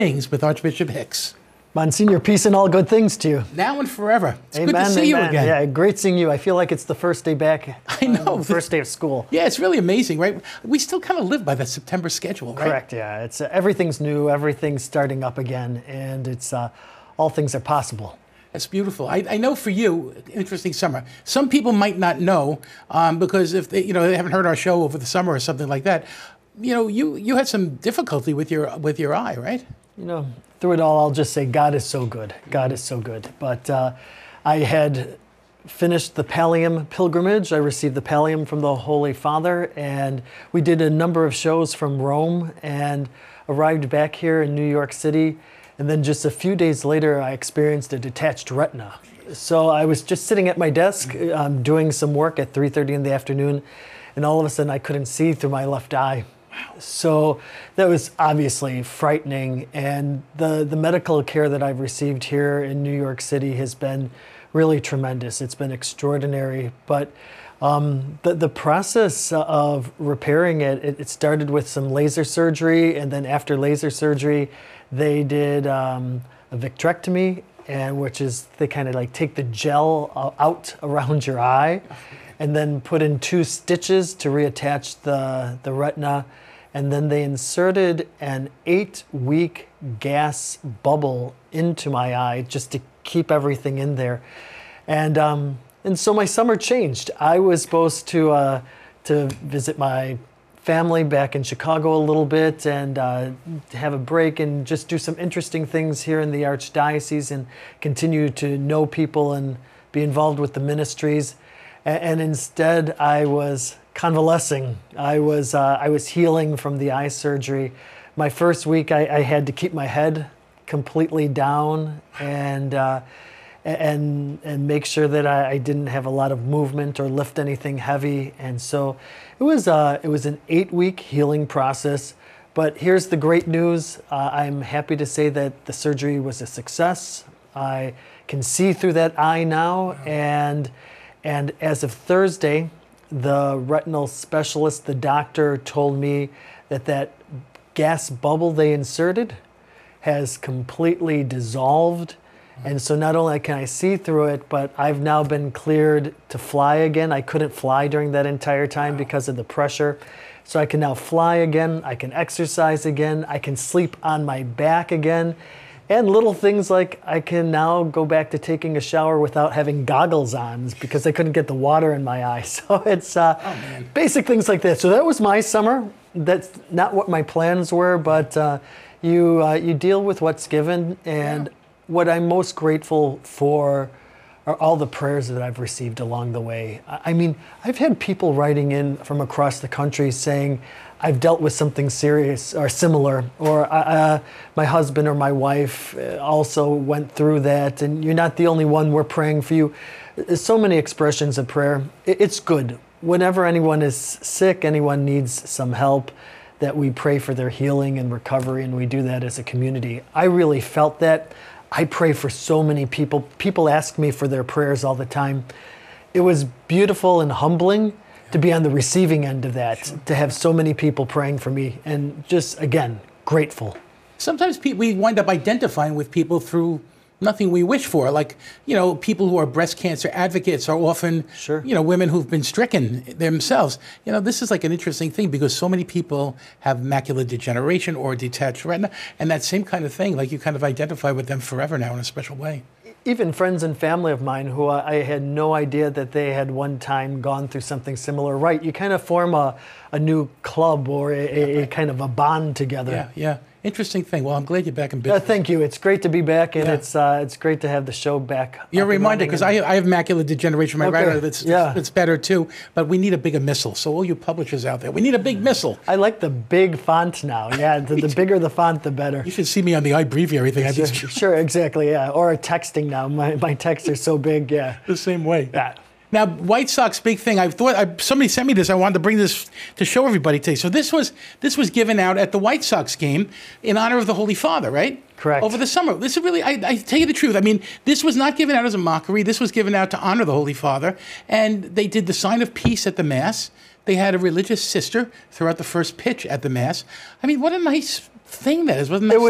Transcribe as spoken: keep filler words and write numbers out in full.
Things with Archbishop Hicks. Monsignor, peace and all good things to you. Now and forever. It's Amen, good to see amen. you again. Yeah, great seeing you. I feel like it's the first day back. I know. Um, first day of school. Yeah, it's really amazing, right? We still kind of live by that September schedule, right? Correct, yeah. It's uh, everything's new, everything's starting up again, and it's uh, all things are possible. That's beautiful. I, I know for you, interesting summer. Some people might not know um, because if they, you know, they haven't heard our show over the summer or something like that. You know, you you had some difficulty with your with your eye, right? You know, through it all, I'll just say God is so good. God is so good. But uh, I had finished the Pallium pilgrimage. I received the Pallium from the Holy Father, and we did a number of shows from Rome and arrived back here in New York City. And then just a few days later, I experienced a detached retina. So I was just sitting at my desk um, doing some work at three thirty in the afternoon, and all of a sudden I couldn't see through my left eye. So that was obviously frightening, and the, the medical care that I've received here in New York City has been really tremendous. It's been extraordinary, but um, the, the process of repairing it, it, it started with some laser surgery, and then after laser surgery, they did um, a vitrectomy, and which is they kind of like take the gel out around your eye, and then put in two stitches to reattach the, the retina. And then they inserted an eight-week gas bubble into my eye just to keep everything in there. And um, and so my summer changed. I was supposed to uh, to visit my family back in Chicago a little bit and uh, have a break and just do some interesting things here in the Archdiocese and continue to know people and be involved with the ministries. And, and instead, I was convalescing. I was uh, I was healing from the eye surgery. My first week, I, I had to keep my head completely down and uh, and and make sure that I, I didn't have a lot of movement or lift anything heavy. And so it was uh, it was an eight-week healing process. But here's the great news: uh, I'm happy to say that the surgery was a success. I can see through that eye now, and and as of Thursday, the retinal specialist, the doctor, told me that that gas bubble they inserted has completely dissolved. And so not only can I see through it, but I've now been cleared to fly again. I couldn't fly during that entire time because of the pressure. So I can now fly again. I can exercise again. I can sleep on my back again. And little things like I can now go back to taking a shower without having goggles on because I couldn't get the water in my eye. So it's uh, oh, basic things like that. So that was my summer. That's not what my plans were, but uh, you uh, you deal with what's given. And yeah. What I'm most grateful for are all the prayers that I've received along the way. I mean, I've had people writing in from across the country saying, I've dealt with something serious or similar, or uh, my husband or my wife also went through that, and you're not the only one, we're praying for you. There's so many expressions of prayer. It's good. Whenever anyone is sick, anyone needs some help, that we pray for their healing and recovery, and we do that as a community. I really felt that. I pray for so many people. People ask me for their prayers all the time. It was beautiful and humbling to be on the receiving end of that, sure. To have so many people praying for me, and just, again, grateful. Sometimes pe- we wind up identifying with people through nothing we wish for. Like, you know, people who are breast cancer advocates are often, sure. you know, women who've been stricken themselves. You know, this is like an interesting thing because so many people have macular degeneration or detached retina, and that same kind of thing, like you kind of identify with them forever now in a special way. Even friends and family of mine who I had no idea that they had one time gone through something similar, right? You kind of form a, a new club or a, a, a kind of a bond together. Yeah, yeah. Interesting thing. Well, I'm glad you're back in business. Uh, thank you. It's great to be back, and yeah. it's uh, it's great to have the show back. You're reminded, because I, I have macular degeneration. My okay. retina, that's yeah. it's better too. But we need a bigger missile. So all you publishers out there, we need a big missile. I like the big font now. Yeah, the, the bigger the font, the better. You should see me on the iBreviary thing. Sure, sure, exactly. Yeah, or texting now. My my texts are so big. Yeah, the same way. Yeah. Now, White Sox, big thing. I thought I, somebody sent me this. I wanted to bring this to show everybody today. So this was this was given out at the White Sox game in honor of the Holy Father, right? Correct. Over the summer. This is really, I, I tell you the truth. I mean, this was not given out as a mockery. This was given out to honor the Holy Father. And they did the sign of peace at the Mass. They had a religious sister throughout the first pitch at the Mass. I mean, what a nice thing that is. Wasn't that